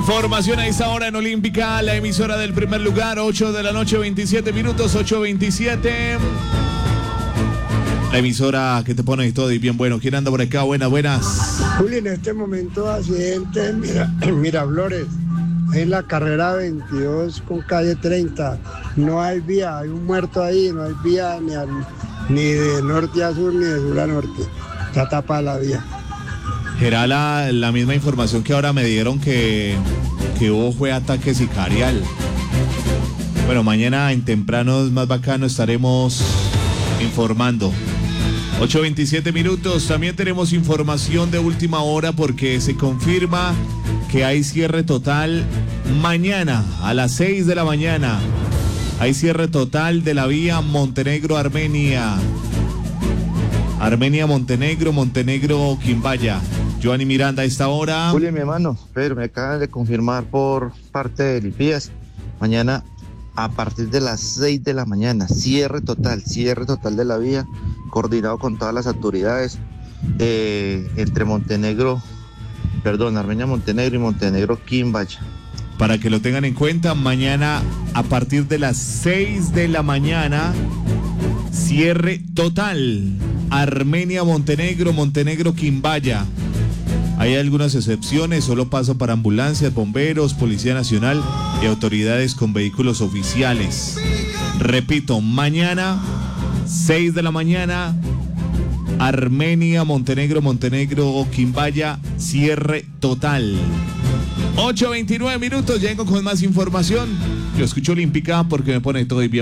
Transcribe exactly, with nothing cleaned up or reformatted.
Información a esta hora en Olímpica, la emisora del primer lugar, ocho de la noche, veintisiete minutos, ocho veintisiete. La emisora que te pone todo y bien bueno. ¿Quién anda por acá? Buenas, buenas. Juli, en este momento accidente en, Mira, en Miraflores, en la carrera veintidós con calle treinta. No hay vía, hay un muerto ahí, no hay vía ni, al, ni de norte a sur ni de sur a norte. Está tapada la vía. Era la, la misma información que ahora me dieron que, que hubo fue ataque sicarial. Bueno, mañana en tempranos más bacano estaremos informando. ocho veintisiete minutos, también tenemos información de última hora porque se confirma que hay cierre total mañana a las seis de la mañana. Hay cierre total de la vía Montenegro-Armenia. Armenia-Montenegro, Montenegro-Quimbaya. Giovanni Miranda a esta hora. Julio, mi hermano, pero me acaban de confirmar por parte de Lipías. Mañana a partir de las seis de la mañana, cierre total, cierre total de la vía, coordinado con todas las autoridades eh, entre Montenegro, perdón, Armenia Montenegro y Montenegro Quimbaya. Para que lo tengan en cuenta, mañana a partir de las seis de la mañana, cierre total. Armenia Montenegro, Montenegro Quimbaya. Hay algunas excepciones, solo paso para ambulancias, bomberos, Policía Nacional y autoridades con vehículos oficiales. Repito, mañana, seis de la mañana, Armenia, Montenegro, Montenegro, Quimbaya, cierre total. ocho veintinueve minutos, llego con más información. Yo escucho Olímpica porque me pone todo y bien.